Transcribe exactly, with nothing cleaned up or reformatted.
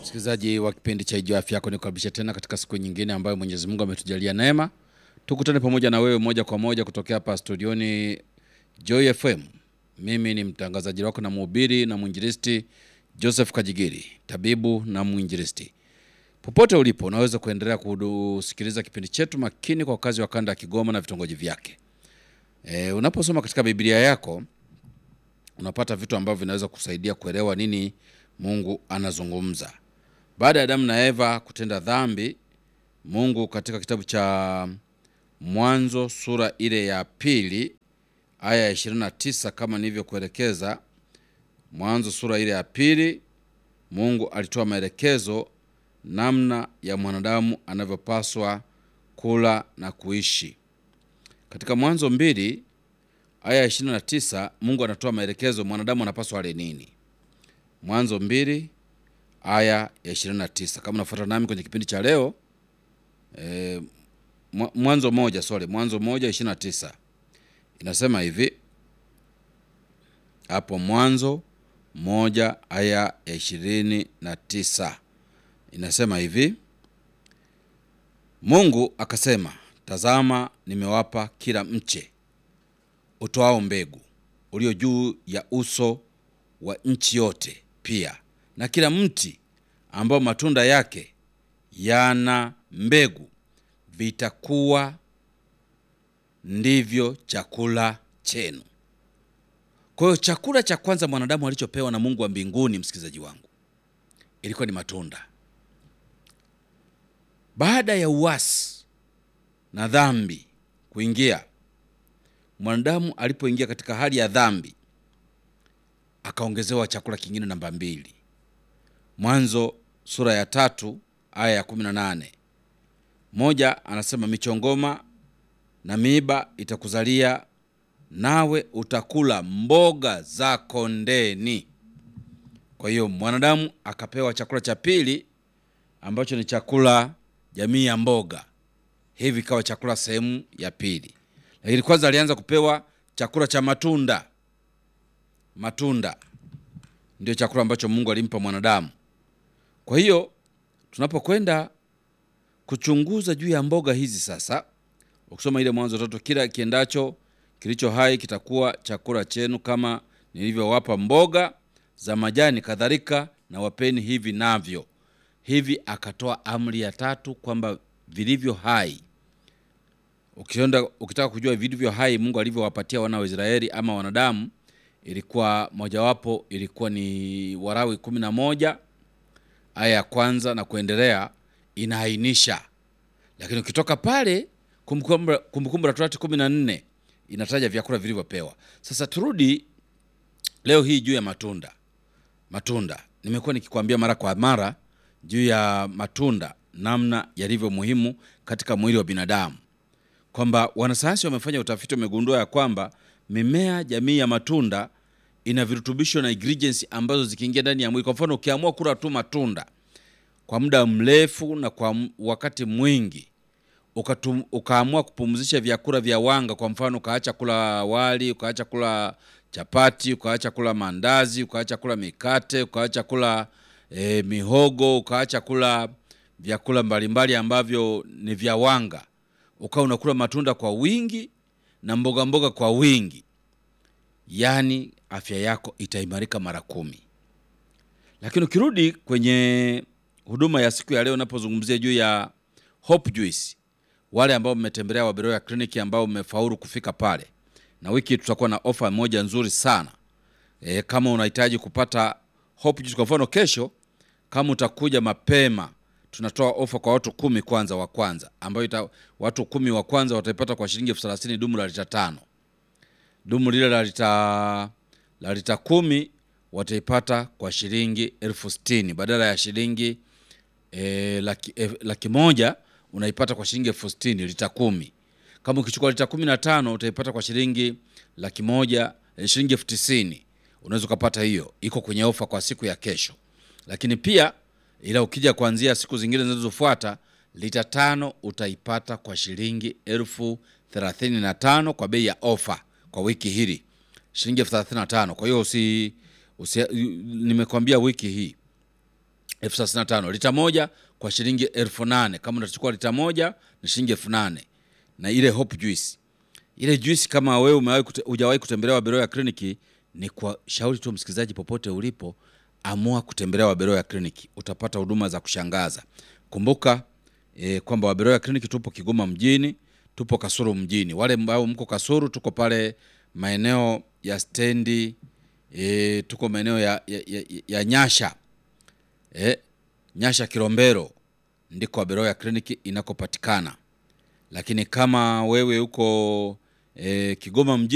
Msikilizaji wa kipindi cha Ijue Afya Yako, nikukaribisha tena katika siku nyingine ambayo Mwenyezi Mungu ametujalia neema. Tukutane pamoja na wewe moja kwa moja kutokea hapa studioni Joy F M. Mimi ni mtangazaji wako na mhubiri na mwinjilisti Joseph Kajigiri, tabibu na mwinjilisti. Popote ulipo unaweza kuendelea kusikiliza kipindi chetu makini kwa wakazi wa kanda ya Kigoma na vitongoji vyake. E, unaposoma katika Biblia yako unapata vitu ambavyo vinaweza kusaidia kuelewa nini Mungu anazungumza. Baada ya Adamu na Eva kutenda dhambi, Mungu katika kitabu cha Mwanzo sura ile ya pili aya ya ishirini na tisa kama nilivyokuelekeza, Mwanzo sura ile ya pili, Mungu alitoa maelekezo namna ya mwanadamu anavyopaswa kula na kuishi. Katika Mwanzo mbili aya ya ishirini na tisa, Mungu anatoa maelekezo mwanadamu anapaswa ale nini. Mwanzo mbili aya ya ishirini na tisa. Kama unafuata nami kwenye kipindi cha leo, e, Mwanzo moja, sorry, Mwanzo moja ishirini na tisa. Inasema hivi. Hapo Mwanzo moja aya ya ishirini na tisa. Inasema hivi. Mungu akasema, tazama nimewapa kila mche utoao mbegu ulio juu ya uso wa nchi yote, pia na kila mti ambao matunda yake yana mbegu, vitakuwa ndivyo chakula chenu. Kwa hiyo chakula cha kwanza mwanadamu alichopewa na Mungu wa mbinguni, msikilizaji wangu, ilikuwa ni matunda. Baada ya uasi na dhambi kuingia, mwanadamu alipoingia katika hali ya dhambi, akaongezewa chakula kingine namba mbili. Mwanzo sura ya tatu aya ya kumi na nane. Moja anasema, michongoma na miiba itakuzalia, nawe utakula mboga za kondeni. Kwa hiyo mwanadamu akapewa chakula cha pili ambacho ni chakula jamii ya mboga. Hivi kawa chakula sehemu ya pili. Lakini kwanza alianza kupewa chakula cha matunda. Matunda ndio chakula ambacho Mungu alimpa mwanadamu. Kwa hiyo tunapokwenda kuchunguza juu ya mboga hizi sasa, ukisoma ile Mwanzo tatu, kila kiendacho kilicho hai kitakuwa chakula chenu, kama nilivyowapa mboga za majani kadhalika na wapeni hivi navyo. Hivi akatoa amri ya tatu kwamba vilivyo hai. Ukienda ukitaka kujua vilivyo hai Mungu alivyowapatia wana wa Israeli ama wanadamu, ilikuwa mojawapo ilikuwa ni Walawi kumi na moja aya ya kwanza na kuendelea, inaainisha. Lakini ukitoka pale Kumbukumbu Kumbukumbu la Torati kumi na nne inataja vyakula vilivyopewa. Sasa turudi leo hii juu ya matunda. Matunda nimekuwa nikikwambia mara kwa mara juu ya matunda, namna yalivyo muhimu katika mwili wa binadamu, kwamba wanasayansi wamefanya utafiti, wamegundua ya kwamba mimea jamii ya matunda ina virutubisho na ingredients ambazo zikiingia ndani ya mwili. Kwa mfano, ukiamua kula tu matunda kwa muda mrefu na kwa wakati mwingi, ukatum, ukaamua kupumzisha vyakula vya wanga, kwa mfano ukaacha kula wali, ukaacha kula chapati, ukaacha kula mandazi, ukaacha kula mikate, ukaacha kula e, mihogo, ukaacha kula vyakula mbalimbali ambavyo ni vya wanga, ukawa unakula matunda kwa wingi na mboga mboga kwa wingi, yani afya yako itaimarika mara kumi. Lakini ukirudi kwenye huduma ya siku ya leo, napozungumzia juu ya Hope Juice, wale ambao mmetembelea Waberoya Clinic, ambao mmefaulu kufika pale, na wiki tutakuwa na ofa moja nzuri sana. E, kama unahitaji kupata Hope Juice, kwa mfano kesho kama utakuja mapema, tunatoa ofa kwa watu kumi kwanza wa kwanza, ambayo ita, watu kumi wa kwanza wataipata kwa shilingi elfu thelathini dumu la lita tano. Dumu lile la lita la lita kumi wataipata kwa shilingi elfu sitini badala ya shilingi e, laki, e, laki moja unaipata kwa shilingi elfu sitini lita kumi. Kama ukichukua lita kumi na tano utaipata kwa shilingi laki moja, e, shilingi elfu tisini. Unaweza kupata hiyo, iko kwenye ofa kwa siku ya kesho. Lakini pia ila ukija kuanzia siku zingine zinazofuata, lita tano utaipata kwa shilingi elfu thelathini na tano kwa bei ya ofa kwa wiki hili, shilingi elfu thelathini na tano. Kwa hiyo usi, usi nimekwambia wiki hii elfu thelathini na tano. Lita moja kwa shilingi elfu nane. Kama unachukua lita moja ni shilingi elfu nane. Na ile Hope Juice, ile juice kama wewe umewahi kute, hujawahi kutembelea Wabeloya Kliniki, ni kwa shauri tu msikilizaji, popote ulipo, amua kutembelea Wabeloya Kliniki, utapata huduma za kushangaza. Kumbuka e, kwamba Wabeloya Kliniki tupo Kigoma mjini, tupo Kasulu mjini. Wale ambao mko Kasulu, tuko pale maeneo ya stendi, e, tuko maeneo ya, ya, ya, ya Nyasha. E, Nyasha Kilombero ndiko Wabeloya Kliniki inakopatikana. Lakini kama wewe uko e, Kigoma mjini